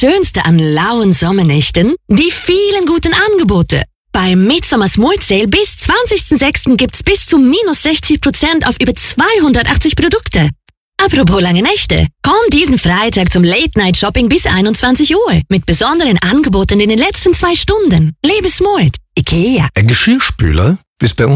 Schönste an lauen Sommernächten? Die vielen guten Angebote. Beim Midsummer Smart Sale bis 20.06. gibt's bis zu minus 60% auf über 280 Produkte. Apropos lange Nächte. Komm diesen Freitag zum Late-Night-Shopping bis 21 Uhr mit besonderen Angeboten in den letzten 2 Stunden. Lebe smart. IKEA. Ein Geschirrspüler ist bei uns